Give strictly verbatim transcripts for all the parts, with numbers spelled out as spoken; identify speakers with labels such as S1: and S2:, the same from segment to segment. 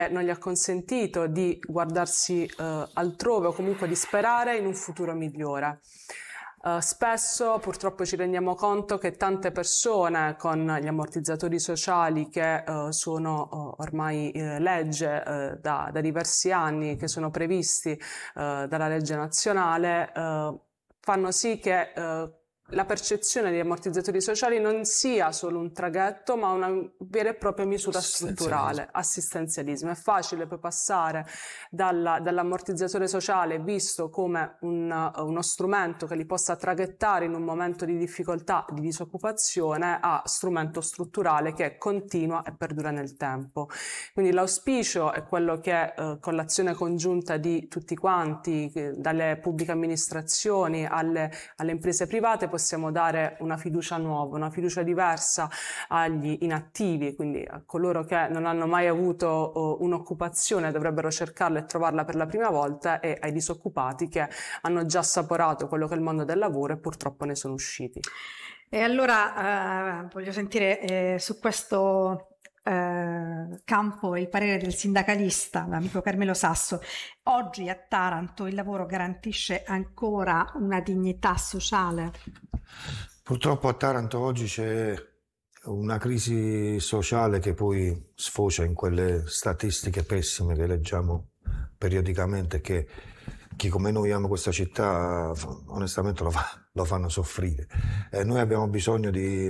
S1: non gli ha consentito di guardarsi eh, altrove o comunque di sperare in un futuro migliore. Uh, spesso purtroppo ci rendiamo conto che tante persone con gli ammortizzatori sociali che uh, sono uh, ormai uh, legge uh, da, da diversi anni, che sono previsti uh, dalla legge nazionale, uh, fanno sì che uh, la percezione degli ammortizzatori sociali non sia solo un traghetto, ma una vera e propria misura strutturale, assistenzialismo. È facile poi passare dalla, dall'ammortizzatore sociale visto come un, uno strumento che li possa traghettare in un momento di difficoltà, di disoccupazione, a strumento strutturale che continua e perdura nel tempo. Quindi l'auspicio è quello che eh, con l'azione congiunta di tutti quanti, eh, dalle pubbliche amministrazioni alle, alle imprese private, possiamo dare una fiducia nuova, una fiducia diversa agli inattivi, quindi a coloro che non hanno mai avuto uh, un'occupazione, dovrebbero cercarla e trovarla per la prima volta, e ai disoccupati che hanno già assaporato quello che è il mondo del lavoro e purtroppo ne sono usciti.
S2: E allora eh, voglio sentire eh, su questo eh, campo il parere del sindacalista, l'amico Carmelo Sasso. Oggi a Taranto il lavoro garantisce ancora una dignità sociale?
S3: Purtroppo a Taranto oggi c'è una crisi sociale che poi sfocia in quelle statistiche pessime che leggiamo periodicamente, che chi come noi ama questa città onestamente lo, fa, lo fanno soffrire. Eh, noi abbiamo bisogno di,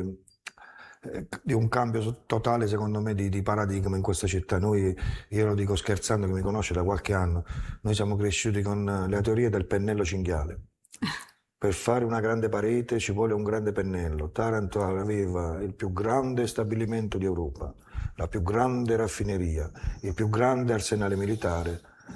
S3: eh, di un cambio totale, secondo me, di, di paradigma in questa città. Noi, io lo dico scherzando, che mi conosce da qualche anno, noi siamo cresciuti con le teorie del pennello cinghiale. Per fare una grande parete ci vuole un grande pennello. Taranto aveva il più grande stabilimento di Europa, la più grande raffineria, il più grande arsenale militare.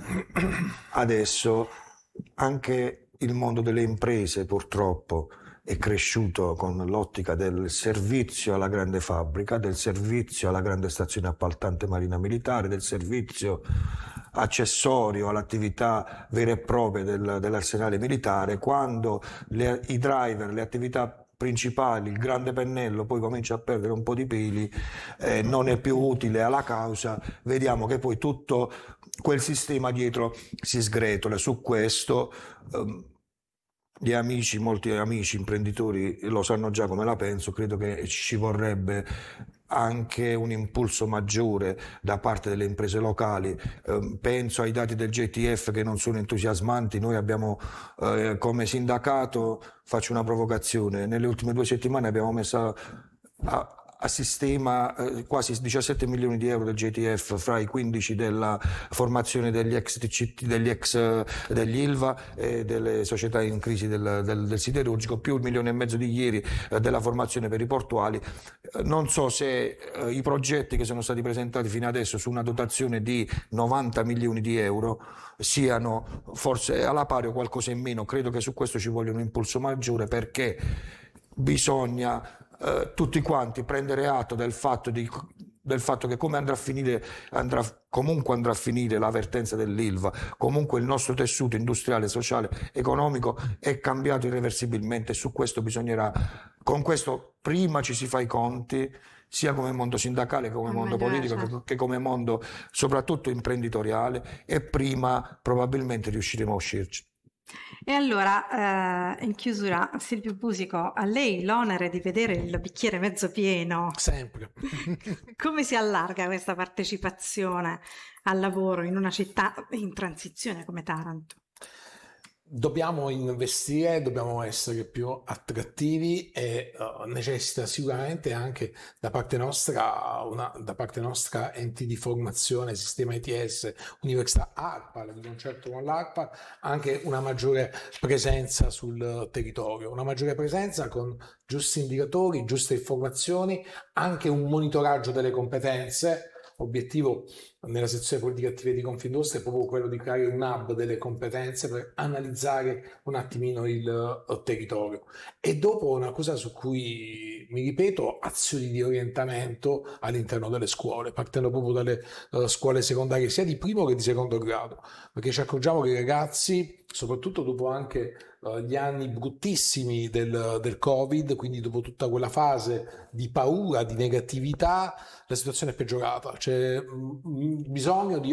S3: Adesso anche il mondo delle imprese purtroppo è cresciuto con l'ottica del servizio alla grande fabbrica, del servizio alla grande stazione appaltante marina militare, del servizio accessorio all'attività vera e propria del, dell'arsenale militare. Quando le, i driver, le attività principali, il grande pennello poi comincia a perdere un po' di peli, eh, non è più utile alla causa, vediamo che poi tutto quel sistema dietro si sgretola. Su questo ehm, gli amici, molti amici imprenditori lo sanno già come la penso. Credo che ci vorrebbe anche un impulso maggiore da parte delle imprese locali. Eh, penso ai dati del J T F che non sono entusiasmanti. Noi abbiamo eh, come sindacato, faccio una provocazione, nelle ultime due settimane abbiamo messo a, a sistema eh, quasi diciassette milioni di euro del J T F fra i quindici della formazione degli ex T C T, degli ex degli Ilva e delle società in crisi del, del, del siderurgico, più un milione e mezzo di ieri eh, della formazione per i portuali. Eh, non so se eh, i progetti che sono stati presentati fino adesso su una dotazione di novanta milioni di euro siano forse alla pari o qualcosa in meno. Credo che su questo ci voglia un impulso maggiore, perché bisogna Uh, tutti quanti prendere atto del fatto, di, del fatto che come andrà a finire, andrà, comunque andrà a finire la vertenza dell'Ilva, comunque il nostro tessuto industriale, sociale, economico è cambiato irreversibilmente. Su questo bisognerà, con questo prima ci si fa i conti, sia come mondo sindacale che come mondo politico che, che come mondo soprattutto imprenditoriale, e prima probabilmente riusciremo a uscirci.
S2: E allora, eh, in chiusura, Silvio Busico, a lei l'onere di vedere il bicchiere mezzo pieno.
S4: Sempre.
S2: Come si allarga questa partecipazione al lavoro in una città in transizione come Taranto?
S4: Dobbiamo investire, dobbiamo essere più attrattivi e uh, necessita sicuramente anche da parte nostra, una, da parte nostra enti di formazione, sistema I T S, università, ARPA, di concerto con l'ARPA, anche una maggiore presenza sul territorio, una maggiore presenza con giusti indicatori, giuste informazioni, anche un monitoraggio delle competenze. Obiettivo nella sezione politiche attive di Confindustria è proprio quello di creare un hub delle competenze per analizzare un attimino il uh, territorio. E dopo una cosa su cui mi ripeto, azioni di orientamento all'interno delle scuole, partendo proprio dalle uh, scuole secondarie sia di primo che di secondo grado, perché ci accorgiamo che i ragazzi, soprattutto dopo anche uh, gli anni bruttissimi del, del Covid, quindi dopo tutta quella fase di paura, di negatività, la situazione è peggiorata. C'è mh, bisogno di